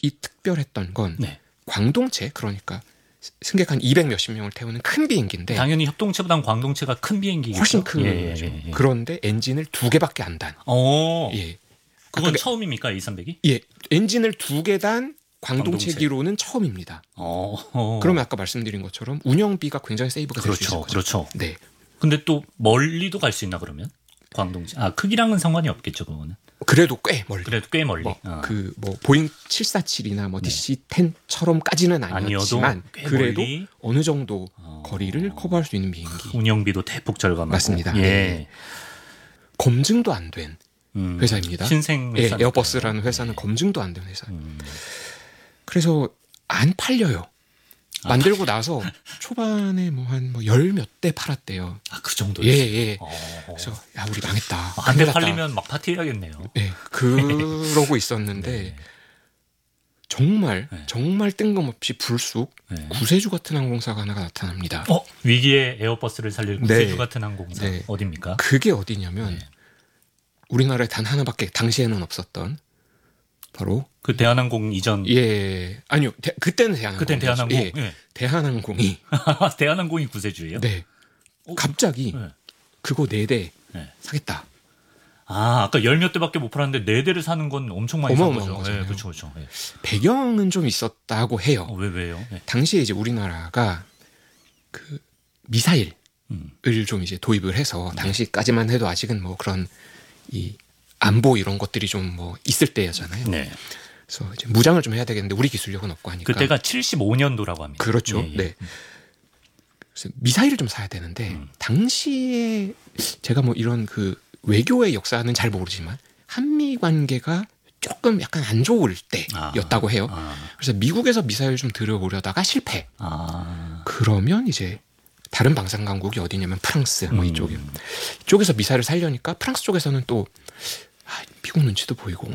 특별했던 건 네. 광동체 그러니까 승객 한 200 몇십 명을 태우는 큰 비행기인데 당연히 협동체보단 광동체가 큰 비행기겠죠. 훨씬 큰 거죠. 그런데 엔진을 2개밖에 안 단. 예. 그건 처음입니까? A300이? 예. 엔진을 2개 단 광동체기로는 처음입니다. 그러면 아까 말씀드린 것처럼 운영비가 굉장히 세이브가 될 수 있는 거죠. 그렇죠. 네. 근데 또 멀리도 갈 수 있나 그러면? 광동체. 크기랑은 상관이 없겠죠, 그거는. 그래도 꽤 멀리. 보잉 747이나 DC-10처럼까지는 아니었지만 그래도 멀리. 어느 정도 거리를 커버할 수 있는 비행기. 운영비도 대폭 절감하고. 맞습니다. 예. 네. 검증도 안 된 회사입니다. 신생 회사. 예, 에어버스라는 회사는 검증도 안 된 회사예요. 그래서 안 팔려요. 만들고 나서 초반에 한 열 몇 대 팔았대요. 그 정도요? 예. 그래서 우리 망했다. 한 대 팔리면 막 파티해야겠네요. 네, 그러고 있었는데 네. 정말 뜬금없이 불쑥 구세주 같은 항공사가 하나가 나타납니다. 위기의 에어버스를 살릴 구세주 같은 항공사. 네. 어디입니까? 그게 어디냐면 우리나라에 단 하나밖에 당시에는 없었던 바로 그 대한항공 이전. 예. 아니요. 그때는 대한항공. 그때는 대한항공. 예. 대한항공이 대한항공이 구세주예요? 네. 갑자기 그거 4대 사겠다. 아까 열 몇 대밖에 못 팔았는데 4대를 사는 건 엄청 많이 산 거죠. 거잖아요. 그렇죠. 배경은 좀 있었다고 해요. 왜요? 당시에 이제 우리나라가 그 미사일을 좀 이제 도입을 해서 당시까지만 해도 아직은 그런 이 안보 이런 것들이 좀 있을 때였잖아요. 네. 그래서 이제 무장을 좀 해야 되겠는데 우리 기술력은 없고 하니까. 그때가 75년도라고 합니다. 그렇죠. 네. 그래서 미사일을 좀 사야 되는데 당시에 제가 이런 그 외교의 역사는 잘 모르지만 한미 관계가 조금 약간 안 좋을 때였다고 해요. 그래서 미국에서 미사일 좀 들여오려다가 실패. 그러면 이제 다른 방산 강국이 어디냐면 프랑스 이쪽에서 미사일을 살려니까 프랑스 쪽에서는 또 미국 눈치도 보이고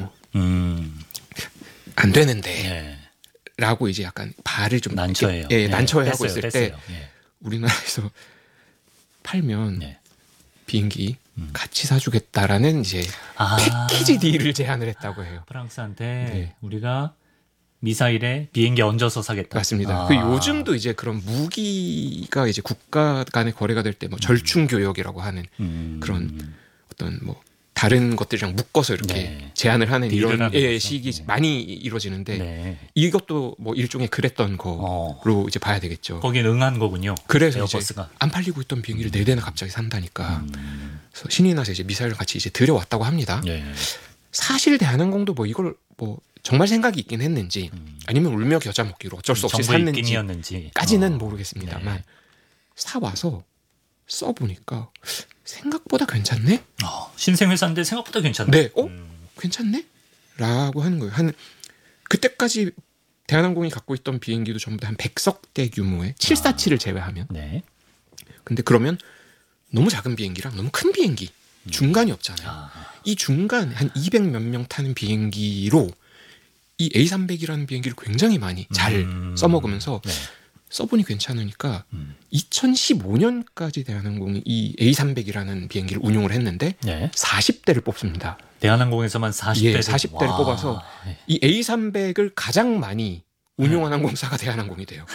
안 되는데 라고 이제 약간 발을 좀 난처해요. 난처해하고 있을 때 예. 우리나라에서 팔면 비행기 같이 사주겠다라는 이제 패키지 딜을 제안을 했다고 해요. 프랑스한테 우리가 미사일에 비행기 얹어서 사겠다. 맞습니다. 요즘도 이제 그런 무기가 이제 국가 간의 거래가 될 때 절충 교역이라고 하는 그런 어떤 다른 것들이랑 묶어서 이렇게 제안을 하는 이런 시기 많이 이루어지는데 이것도 일종의 그랬던 거로 이제 봐야 되겠죠. 거기에 응한 거군요. 그래서 에어버스가. 이제 안 팔리고 있던 비행기를 4대나 갑자기 산다니까. 그래서 신이 나서 이제 미사일을 같이 이제 들여왔다고 합니다. 사실 대한항공도 이걸 정말 생각이 있긴 했는지 아니면 울며 겨자 먹기로 어쩔 수 없이 샀는지까지는 모르겠습니다만 사와서 써보니까 생각보다 괜찮네? 신생 회사인데 생각보다 괜찮네. 네. 괜찮네? 라고 하는 거예요. 그때까지 대한항공이 갖고 있던 비행기도 전부 다 한 100석대 규모의 747을 제외하면. 근데 그러면 너무 작은 비행기랑 너무 큰 비행기 중간이 없잖아요. 이 중간 한 200 몇 명 타는 비행기로 이 A300이라는 비행기를 굉장히 많이 잘 써먹으면서 써보니 괜찮으니까 2015년까지 대한항공이 이 A300이라는 비행기를 운용을 했는데 40대를 뽑습니다. 대한항공에서만 40대를 40대를 뽑아서 이 A300을 가장 많이 운용한 항공사가 대한항공이 돼요.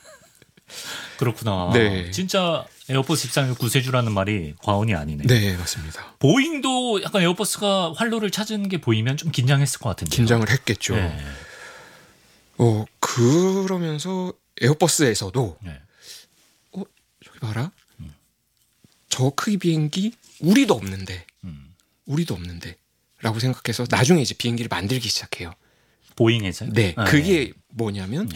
그렇구나. 네. 진짜 에어버스 입장에서 구세주라는 말이 과언이 아니네. 네, 맞습니다. 보잉도 약간 에어버스가 활로를 찾은 게 보이면 좀 긴장했을 것 같은데요. 긴장을 했겠죠. 그러면서 에어버스에서도 저기 봐라. 저 크기 비행기 우리도 없는데 라고 생각해서 나중에 이제 비행기를 만들기 시작해요. 보잉에서요? 네. 그게 뭐냐면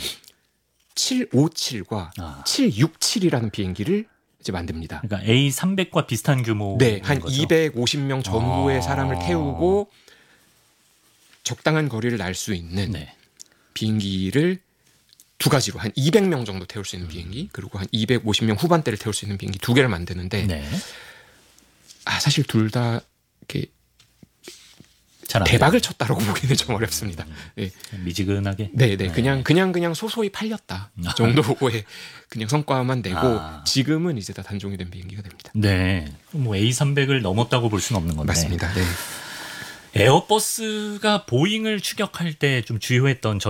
757과 767이라는 비행기를 이제 만듭니다. 그러니까 A300과 비슷한 규모. 네. 한 250명 전후의 사람을 태우고 적당한 거리를 날 수 있는 비행기를 두 가지로 한 200명 정도 태울 수 있는 비행기 그리고 한 250명 후반대를 태울 수 있는 비행기 2개를 만드는데 사실 둘 다 이렇게 대박을 쳤다라고 보기는 좀 어렵습니다. 미지근하게. 네. 그냥 소소히 팔렸다 정도의 그냥 성과만 내고 지금은 이제 다 단종이 된 비행기가 됩니다. 네. A300을 넘었다고 볼 수는 없는 건데. 맞습니다. 네. 에어버스가 보잉을 추격할 때 좀 주요했던